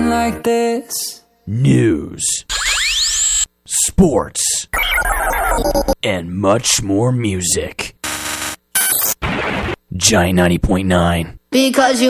like this. News, sports, and much more music. Giant 90.9. Because you